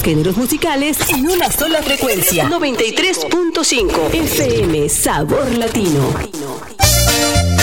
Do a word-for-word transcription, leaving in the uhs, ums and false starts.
géneros musicales en una sola frecuencia. noventa y tres punto cinco F M Sabor Latino.